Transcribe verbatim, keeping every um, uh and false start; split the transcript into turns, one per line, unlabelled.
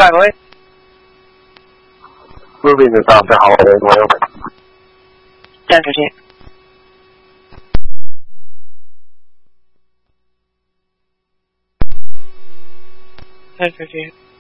下一位。
各位的大家好，我我
站出去。站出去。